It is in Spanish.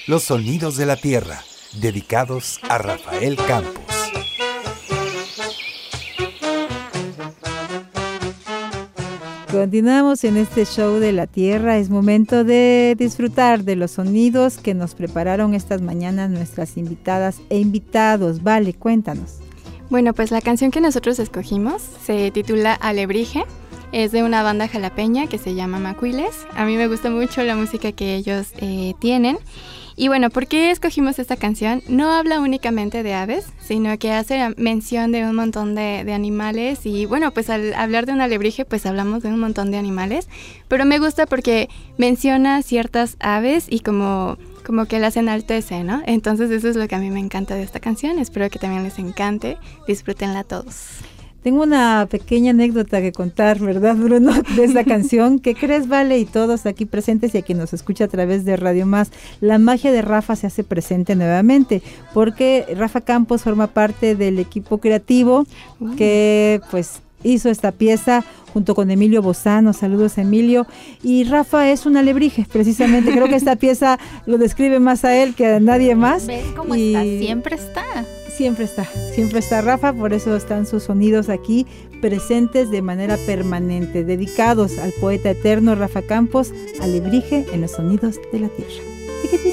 Los sonidos de la tierra, dedicados a Rafael Campos. Continuamos en este show de la tierra. Es momento de disfrutar de los sonidos que nos prepararon estas mañanas nuestras invitadas e invitados. Vale, cuéntanos. Bueno, pues la canción que nosotros escogimos se titula Alebrije. Es de una banda jalapeña que se llama Macuiles. A mí me gusta mucho la música que ellos tienen. Y bueno, ¿por qué escogimos esta canción? No habla únicamente de aves, sino que hace mención de un montón de animales. Y bueno, pues al hablar de un alebrije, pues hablamos de un montón de animales. Pero me gusta porque menciona ciertas aves y como que las enaltece, ¿no? Entonces eso es lo que a mí me encanta de esta canción. Espero que también les encante. Disfrútenla todos. Tengo una pequeña anécdota que contar, ¿verdad, Bruno? De esta canción. ¿Qué crees, Vale? Y todos aquí presentes y a quien nos escucha a través de Radio Más, la magia de Rafa se hace presente nuevamente, porque Rafa Campos forma parte del equipo creativo que pues hizo esta pieza junto con Emilio Bozano. Saludos, Emilio. Y Rafa es un alebrije, precisamente. Creo que esta pieza lo describe más a él que a nadie más. ¿Ves cómo está? Siempre está. Siempre está Rafa, por eso están sus sonidos aquí presentes de manera permanente, dedicados al poeta eterno Rafa Campos, alebrije en los sonidos de la tierra.